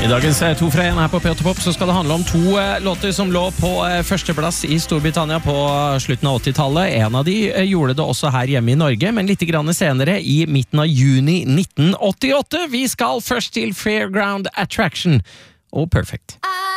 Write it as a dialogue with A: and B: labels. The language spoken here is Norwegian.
A: I dagens 2 fra 1 her på P8 Pop så skal det handle om 2 låter som lå på førsteplass i Storbritannia på slutten av 80-tallet. En av de gjorde det også her hjemme i Norge, men litt grann senere i midten av juni 1988. Vi skal først til Fairground Attraction og Perfect.